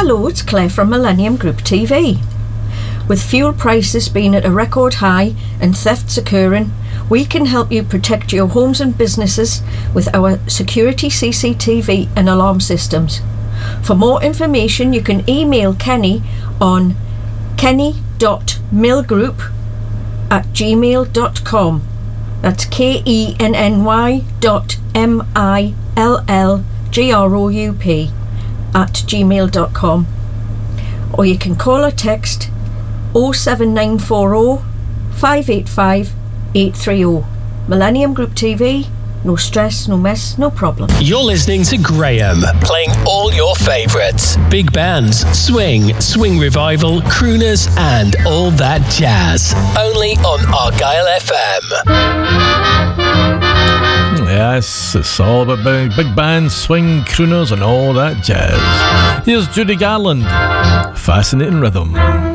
Hello, it's Claire from Millennium Group TV. With fuel prices being at a record high and thefts occurring, we can help you protect your homes and businesses with our security CCTV and alarm systems. For more information, you can email Kenny on kenny.millgroup@gmail.com. That's KENNY.MILLGROUP@gmail.com. Or you can call or text 07940 585 830. Millennium Group TV. No stress, no mess, no problem. You're listening to Graham, playing all your favourites. Big bands, swing revival, crooners, and all that jazz. Only on Argyle FM. Yes, it's all about big bands, swing, crooners, and all that jazz. Here's Judy Garland. Fascinating Rhythm.